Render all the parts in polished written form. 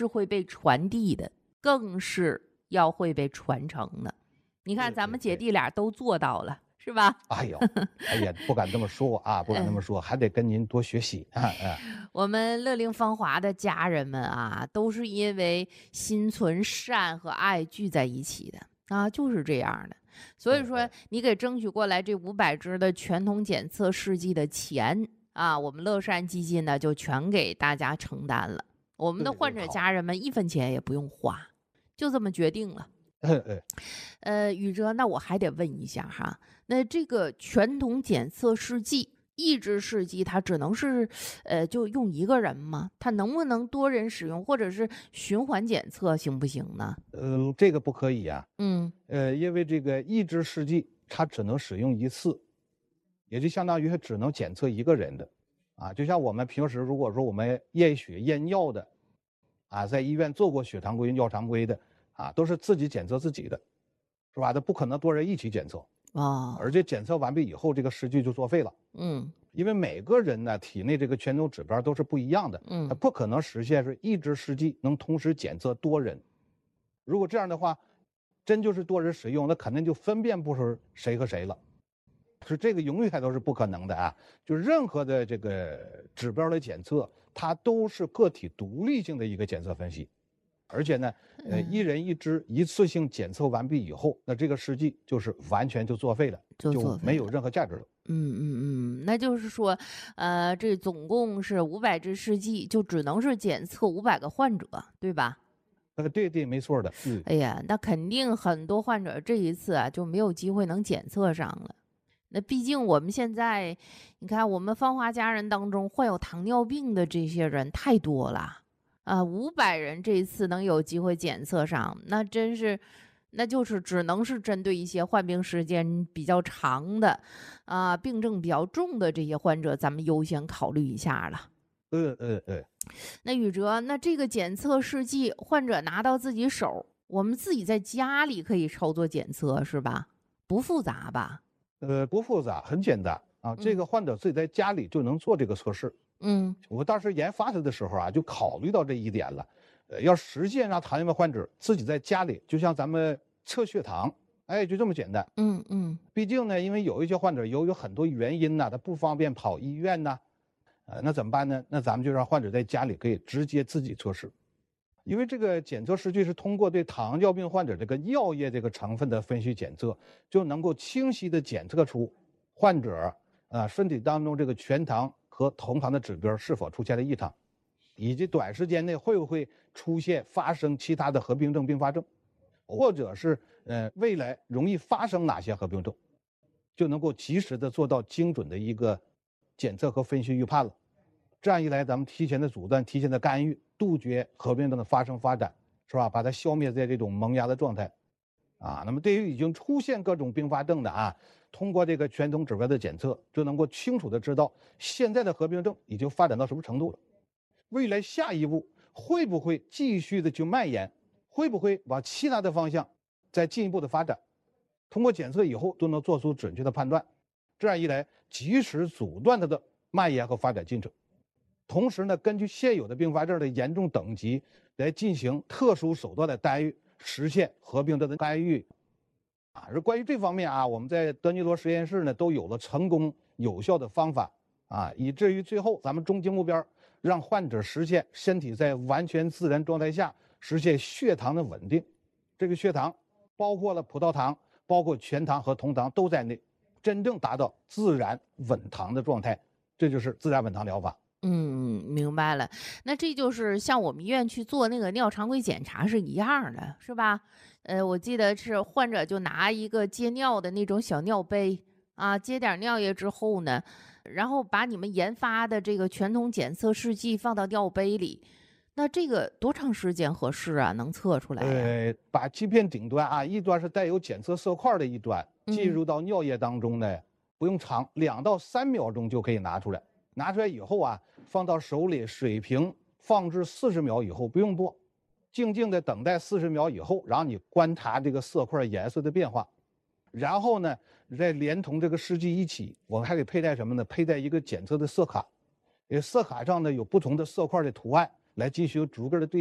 是会被传递的，更是要会被传承的。你看咱们姐弟俩都做到了，是吧？ 哎呦，哎呀，不敢这么说啊，不敢这么说，还得跟您多学习啊。 我们乐龄芳华的家人们啊，都是因为心存善和爱聚在一起的啊，就是这样的。所以说，你给争取过来这500支的全童检测试剂的钱啊，我们乐善基金呢就全给大家承担了。我们的患者家人们1分钱也不用花，就这么决定了。宇哲，那我还得问一下哈，那这个全童检测试剂，抑制试剂，它只能是就用一个人吗？它能不能多人使用，或者是循环检测行不行呢？ 这个不可以啊。 嗯因为这个抑制试剂它只能使用一次，也就相当于它只能检测一个人的。啊，就像我们平时如果说我们验血验尿的，啊，在医院做过血常规、尿常规的，啊，都是自己检测自己的，是吧？它不可能多人一起检测。 哦， 而且检测完毕以后，这个试剂就作废了。 嗯因为每个人呢体内这个全童指标都是不一样的，它不可能实现是一支试剂能同时检测多人。如果这样的话，真就是多人使用，那肯定就分辨不出谁和谁了。是这个永远都是不可能的啊！就任何的这个指标的检测，它都是个体独立性的一个检测分析。而且呢，一人一支一次性检测完毕以后，那这个试剂就是完全就作废了，就没有任何价值了。 那就是说，这总共是500支试剂，就只能是检测500个患者，对吧？ 对，没错的。 哎呀，那肯定很多患者这一次啊就没有机会能检测上了。那毕竟我们现在，你看我们芳华家人当中患有糖尿病的这些人太多了啊，500人这一次能有机会检测上，那真是，那就是只能是针对一些患病时间比较长的，啊，病症比较重的这些患者，咱们优先考虑一下了。那宇哲，那这个检测试剂，患者拿到自己手，我们自己在家里可以操作检测是吧？不复杂吧？ 不复杂，很简单啊。这个患者自己在家里就能做这个测试。我当时研发它的时候啊，就考虑到这一点了。要实现让糖尿病患者自己在家里，就像咱们测血糖，哎，就这么简单。毕竟呢，因为有一些患者由于很多原因呢，他不方便跑医院呢，那怎么办呢？那咱们就让患者在家里可以直接自己测试。因为这个检测试剂是通过对糖尿病患者这个尿液这个成分的分析检测，就能够清晰的检测出患者身体当中这个全糖和酮糖的指标是否出现了异常，以及短时间内会不会出现发生其他的合并症并发症，或者是未来容易发生哪些合并症，就能够及时的做到精准的一个检测和分析预判了。这样一来，咱们提前的阻断、提前的干预，杜绝合并症的发生发展，是吧？把它消灭在这种萌芽的状态，啊。那么对于已经出现各种并发症的啊，通过这个全童指标的检测，就能够清楚的知道现在的合并症已经发展到什么程度了，未来下一步会不会继续的去蔓延，会不会往其他的方向再进一步的发展，通过检测以后都能做出准确的判断。这样一来，及时阻断它的蔓延和发展进程。同时呢，根据现有的并发症的严重等级来进行特殊手段的干预，实现合并症的干预。而关于这方面啊，我们在德尼罗实验室呢都有了成功有效的方法啊，以至于最后咱们终极目标，让患者实现身体在完全自然状态下实现血糖的稳定。这个血糖包括了葡萄糖、包括全糖和酮糖都在内，真正达到自然稳糖的状态，这就是自然稳糖疗法。 明白了。那这就是像我们医院去做那个尿常规检查是一样的，是吧？我记得是患者就拿一个接尿的那种小尿杯啊，接点尿液之后呢，然后把你们研发的这个全童检测试剂放到尿杯里，那这个多长时间合适啊？能测出来呀？ 把基片顶端啊，一端是带有检测色块的一端进入到尿液当中呢，不用长，2到3秒钟就可以拿出来。拿出来以后啊，放到手里水平放置40秒以后不用拨，静静的等待40秒以后，然后你观察这个色块颜色的变化，然后呢，再连同这个试剂一起，我们还得佩戴什么呢？佩戴一个检测的色卡，色卡上呢有不同的色块的图案，来进行逐个的对比。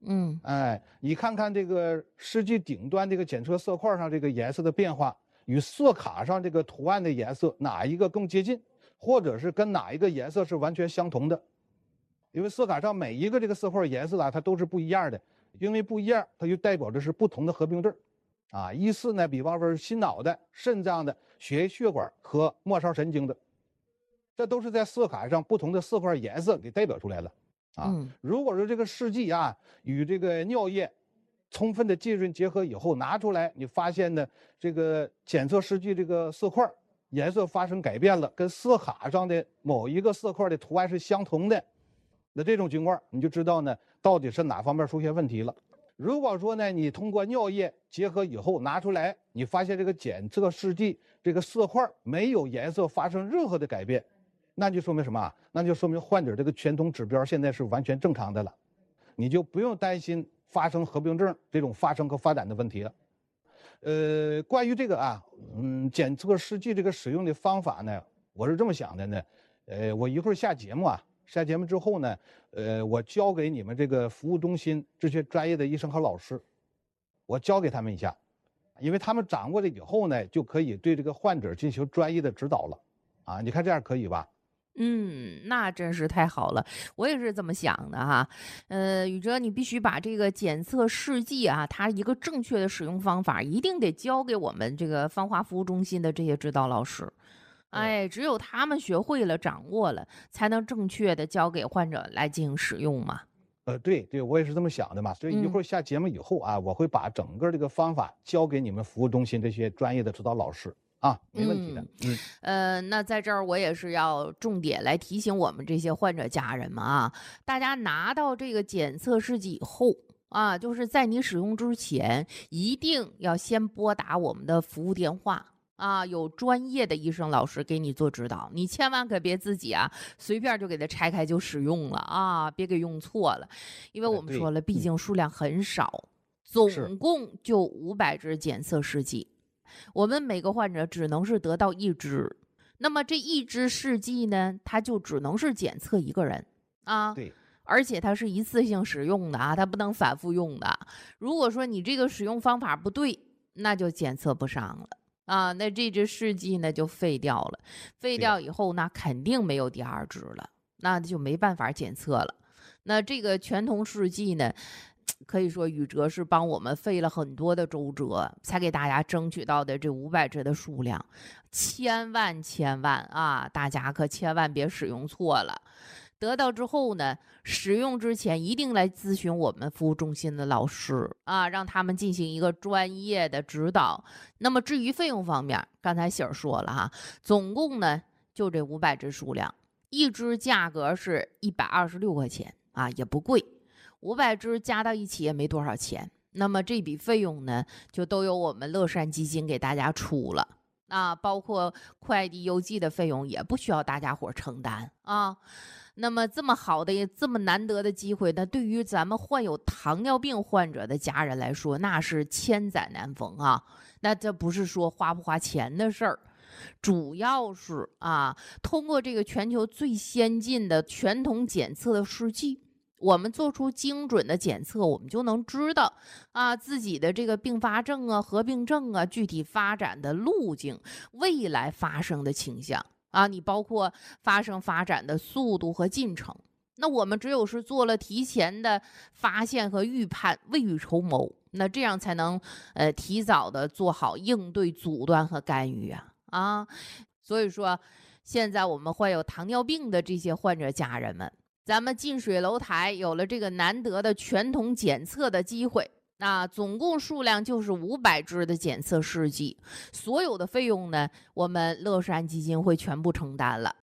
你看看这个试剂顶端这个检测色块上这个颜色的变化，与色卡上这个图案的颜色哪一个更接近，或者是跟哪一个颜色是完全相同的。因为色卡上每一个这个色块颜色它都是不一样的，因为不一样，它就代表着是不同的合并症。依次呢，比方说心脑的、肾脏的、血液血管和末梢神经的，这都是在色卡上不同的色块颜色给代表出来了。如果说这个试剂与这个尿液充分的浸润结合以后拿出来，你发现呢，这个检测试剂这个色块颜色发生改变了，跟色卡上的某一个色块的图案是相同的，那这种情况你就知道呢，到底是哪方面出现问题了。如果说呢，你通过尿液结合以后拿出来，你发现这个检测试剂这个色块没有颜色发生任何的改变，那就说明什么？那就说明患者这个全统指标现在是完全正常的了，你就不用担心发生合并症这种发生和发展的问题了。关于这个检测试剂这个使用的方法呢，我是这么想的呢，我一会儿下节目下节目之后呢，我交给你们这个服务中心这些专业的医生和老师，我教给他们一下，因为他们掌握了以后呢，就可以对这个患者进行专业的指导了。你看这样可以吧？ 那真是太好了，我也是这么想的哈。宇哲，你必须把这个检测试剂它一个正确的使用方法，一定得交给我们这个芳华服务中心的这些指导老师。只有他们学会了、掌握了，才能正确的交给患者来进行使用嘛。 对，我也是这么想的嘛。所以一会儿下节目以后我会把整个这个方法交给你们服务中心这些专业的指导老师没问题的。那在这儿我也是要重点来提醒我们这些患者家人们大家拿到这个检测试剂以后就是在你使用之前，一定要先拨打我们的服务电话。有专业的医生老师给你做指导，你千万可别自己随便就给它拆开就使用了别给用错了，因为我们说了，毕竟数量很少，总共就500支检测试剂，我们每个患者只能是得到1支，那么这1支试剂呢，它就只能是检测1个人对， 而且它是一次性使用的它不能反复用的。如果说你这个使用方法不对，那就检测不上了那这支试剂呢就废掉了，废掉以后那肯定没有第2支了，那就没办法检测了。那这个全thống试剂呢，可以说宇哲是帮我们费了很多的周折，才给大家争取到的这500支的数量。千万大家可千万别使用错了。得到之后呢，使用之前一定来咨询我们服务中心的老师让他们进行一个专业的指导。那么至于费用方面，刚才喜儿说了总共呢就这500支数量，1支价格是126块钱也不贵，500支加到一起也没多少钱。那么这笔费用呢，就都由我们乐善基金给大家出了包括快递邮寄的费用也不需要大家伙承担那么这么好的这么难得的机会呢，对于咱们患有糖尿病患者的家人来说，那是千载难逢那这不是说花不花钱的事儿，主要是通过这个全球最先进的全统检测的试剂，我们做出精准的检测，我们就能知道自己的这个并发症合并症具体发展的路径，未来发生的倾向你包括发展的速度和进程。那我们只有是做了提前的发现和预判，未雨绸缪，那这样才能提早的做好应对、阻断和干预所以说现在我们患有糖尿病的这些患者家人们，咱们近水楼台有了这个难得的全统检测的机会总共数量就是500支的检测试剂，所有的费用呢，我们乐善基金会全部承担了